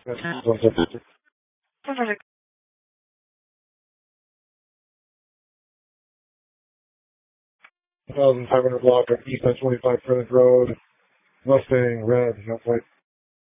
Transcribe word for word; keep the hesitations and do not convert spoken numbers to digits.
That's one seven. one thousand five hundred block of East I twenty-five Furnace Road. Mustang, red, no white.